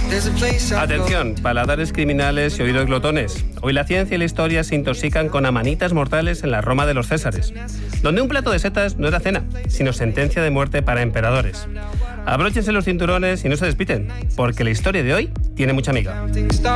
Atención, paladares criminales y oídos glotones. Hoy la ciencia y la historia se intoxican con amanitas mortales en la Roma de los Césares, donde un plato de setas no era cena, sino sentencia de muerte para emperadores. Abróchense los cinturones y no se despiten, porque la historia de hoy tiene mucha miga.